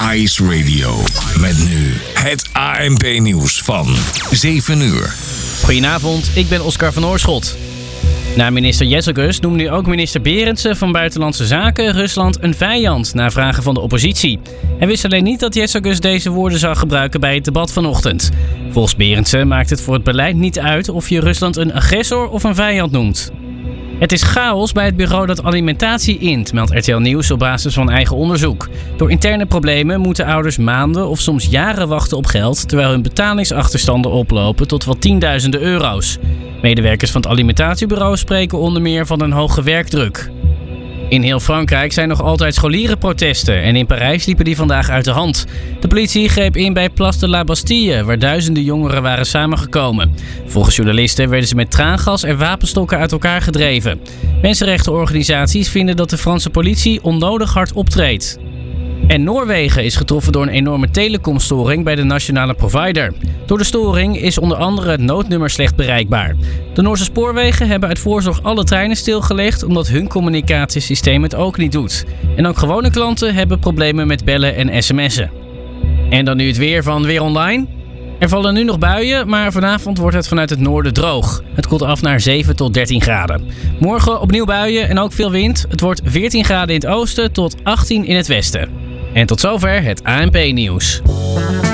Ice Radio. Met nu het ANP-nieuws van 7 uur. Goedenavond, ik ben Oscar van Oorschot. Na minister Jezelgus noemt nu ook minister Berendsen van Buitenlandse Zaken Rusland een vijand na vragen van de oppositie. Hij wist alleen niet dat Jezelgus deze woorden zou gebruiken bij het debat vanochtend. Volgens Berendsen maakt het voor het beleid niet uit of je Rusland een agressor of een vijand noemt. Het is chaos bij het bureau dat alimentatie int, meldt RTL Nieuws op basis van eigen onderzoek. Door interne problemen moeten ouders maanden of soms jaren wachten op geld, terwijl hun betalingsachterstanden oplopen tot wel tienduizenden euro's. Medewerkers van het alimentatiebureau spreken onder meer van een hoge werkdruk. In heel Frankrijk zijn nog altijd scholierenprotesten en in Parijs liepen die vandaag uit de hand. De politie greep in bij Place de la Bastille, waar duizenden jongeren waren samengekomen. Volgens journalisten werden ze met traangas en wapenstokken uit elkaar gedreven. Mensenrechtenorganisaties vinden dat de Franse politie onnodig hard optreedt. En Noorwegen is getroffen door een enorme telecomstoring bij de nationale provider. Door de storing is onder andere het noodnummer slecht bereikbaar. De Noorse spoorwegen hebben uit voorzorg alle treinen stilgelegd omdat hun communicatiesysteem het ook niet doet. En ook gewone klanten hebben problemen met bellen en sms'en. En dan nu het weer van Weer Online. Er vallen nu nog buien, maar vanavond wordt het vanuit het noorden droog. Het koelt af naar 7 tot 13 graden. Morgen opnieuw buien en ook veel wind. Het wordt 14 graden in het oosten tot 18 in het westen. En tot zover het ANP-nieuws.